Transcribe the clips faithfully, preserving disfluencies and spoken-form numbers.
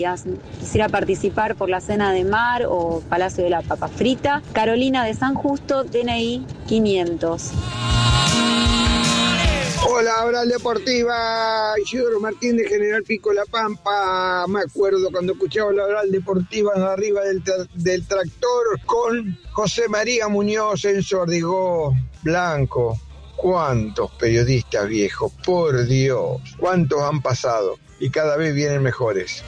Quisiera participar por la cena de mar o Palacio de la Papa Frita. Carolina de San Justo, D N I quinientos. Hola, Oral Deportiva, Isidoro Martín de General Pico La Pampa. Me acuerdo cuando escuchaba la Oral Deportiva arriba del, tra- del tractor con José María Muñoz en Sordigó Blanco. ¿Cuántos periodistas viejos? Por Dios, ¿cuántos han pasado? Y cada vez vienen mejores.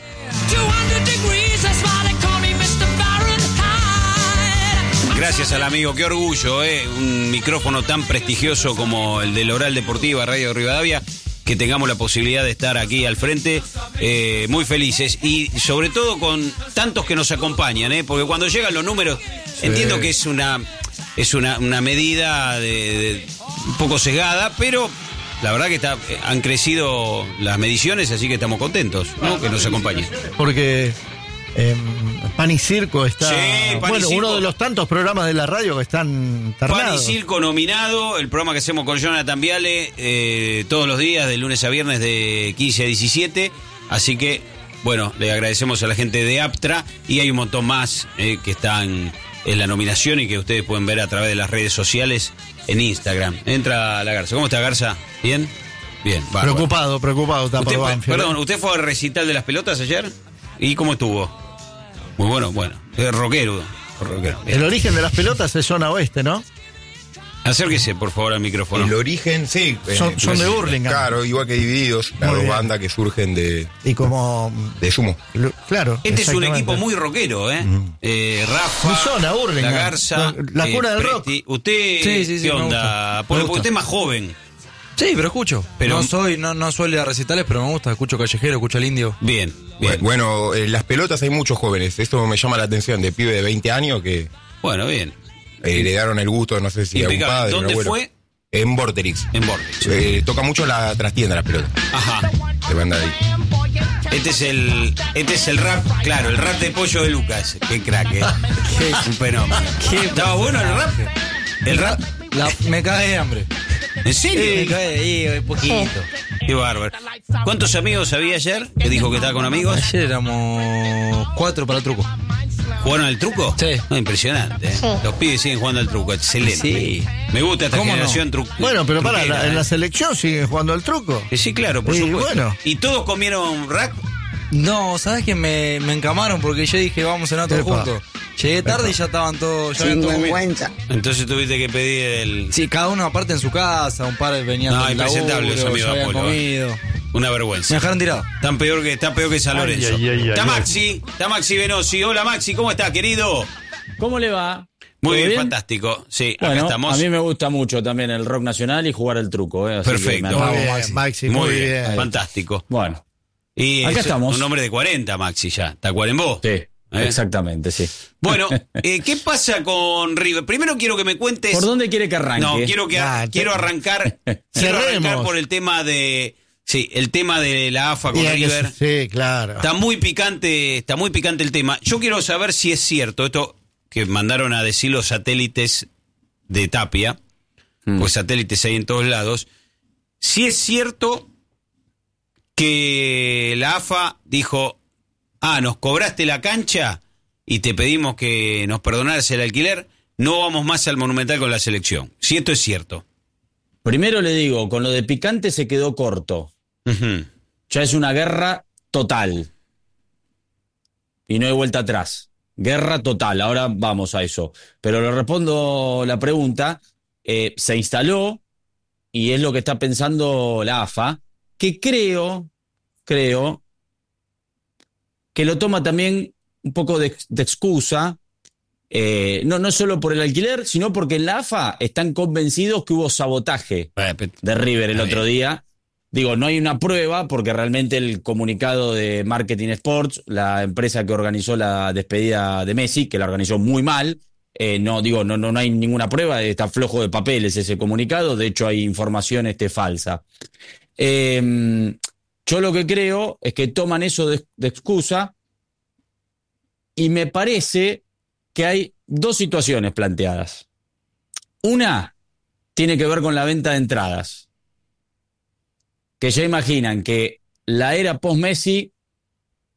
Gracias al amigo, qué orgullo, ¿eh? Un micrófono tan prestigioso como el del Oral Deportiva, Radio Rivadavia, que tengamos la posibilidad de estar aquí al frente, eh, muy felices, y sobre todo con tantos que nos acompañan, ¿eh? Porque cuando llegan los números, sí. Entiendo que es una, es una, una medida de, de, un poco sesgada, pero la verdad que está, han crecido las mediciones, así que estamos contentos, ¿no? Que nos acompañen. Porque eh, Pan y Circo está... Sí, Pan bueno, y Circo. Uno de los tantos programas de la radio que están ternados. Pan y Circo nominado, el programa que hacemos con Jonathan Viale eh, todos los días, de lunes a viernes, de quince a diecisiete. Así que, bueno, le agradecemos a la gente de Aptra, y hay un montón más eh, que están en la nominación y que ustedes pueden ver a través de las redes sociales en Instagram. Entra la Garza. ¿Cómo está, Garza? ¿Bien? Bien, bárbaro. Preocupado, preocupado está ¿Usted por fue, Banfield. Perdón, ¿usted fue al recital de las pelotas ayer? ¿Y cómo estuvo? Muy bueno, bueno. Es rockero. rockero. El origen de las pelotas es zona oeste, ¿no? Acérquese, por favor, al micrófono. El origen, sí. Son, eh, son de Hurlingham. Claro, igual que Divididos, las Muy dos bien. bandas que surgen de, Y como... de Sumo. lo- Claro. Este es un exactamente. equipo muy rockero, ¿eh? Mm. eh Rafa, Mi zona, Hurlingham. La Garza, La cuna del Presti. ¿Usted Sí, sí, sí, qué me onda? gusta. Porque, Me porque gusta. usted es más joven. Sí, pero escucho. Pero- no soy, no, no suelo ir a recitales, pero me gusta. Escucho Callejero, escucho al Indio. Bien, bien. Bueno, en las pelotas hay muchos jóvenes. Esto me llama la atención, de pibe de veinte años que Bueno, bien. eh, le dieron el gusto, no sé si a un Impecable. padre, un ¿Dónde abuelo. fue? En Vorterix. En Vortex. Eh, toca mucho la trastienda, las pelotas. Ajá. De banda de ahí. Este es el este es el rap, claro, el rap de Pollo de Lucas. Qué crack, ¿eh? Un fenómeno. ¿Estaba bueno el rap? El rap. La, me cae de hambre. ¿En serio? Me cae de un poquito. Qué bárbaro. ¿Cuántos amigos había ayer? Que dijo que estaba con amigos. Ayer éramos cuatro para el truco. ¿Jugaron al truco? Sí. No, impresionante, ¿eh? Los pibes siguen jugando al truco, excelente. Sí. Me gusta esta ¿Cómo no? generación truco. Bueno, pero para, truquera, la- en ¿eh? la selección siguen jugando al truco. Que sí, claro, por Y supuesto. bueno. ¿Y todos comieron rack? No, ¿sabes que me, me encamaron? Porque yo dije, vamos a cenar todos Epa. juntos. Llegué tarde y ya estaban todos. Ya habían todos comido. Entonces tuviste que pedir el... Sí, cada uno aparte en su casa, un par venían No, del impresentable los laburo, amigos ya de habían Apolo, comido. Una Me vergüenza. dejaron tirado. Tan peor que, está peor que San Lorenzo. Ay, ay, ay, está ay, Maxi, está Maxi Venosi. Hola Maxi, ¿cómo está, querido? ¿Cómo le va? Muy ¿Todo bien, fantástico. Sí, acá Bueno, estamos. a mí me gusta mucho también el rock nacional y jugar el truco. ¿eh? Así que Perfecto. me Muy armamos, bien, Maxi. Maxi, muy, muy bien, bien. fantástico. Bueno, Y Acá es estamos. un hombre de cuarenta, Maxi, ya. ¿Está cuarembó? sí, ¿Eh? exactamente, sí. Bueno, eh, ¿qué pasa con River? Primero quiero que me cuentes... ¿Por dónde quiere que arranque? No, quiero que Ah, quiero te- arrancar, quiero arrancar Cerremos. por el tema de sí, el tema de la A F A con Bien, que River. sí, claro. Está muy picante, está muy picante el tema. Yo quiero saber si es cierto esto que mandaron a decir los satélites de Tapia, Mm. pues satélites hay en todos lados. Si es cierto que la A F A dijo, ah, nos cobraste la cancha y te pedimos que nos perdonaras el alquiler, no vamos más al Monumental con la selección. Si esto es cierto. Primero le digo, con lo de picante se quedó corto. Ujú. Ya es una guerra total. Y no hay vuelta atrás. Guerra total, ahora vamos a eso. Pero le respondo la pregunta. Eh, se instaló, y es lo que está pensando la A F A, que creo, creo, que lo toma también un poco de, de excusa, eh, no, no solo por el alquiler, sino porque en la A F A están convencidos que hubo sabotaje de River el otro día. Digo, no hay una prueba porque realmente el comunicado de Marketing Sports, la empresa que organizó la despedida de Messi, que la organizó muy mal, eh, no digo, no, no, no hay ninguna prueba, está flojo de papeles ese comunicado, de hecho hay información este, falsa. Eh, yo lo que creo es que toman eso de, de excusa y me parece que hay dos situaciones planteadas. Una tiene que ver con la venta de entradas, que ya imaginan que la era post-Messi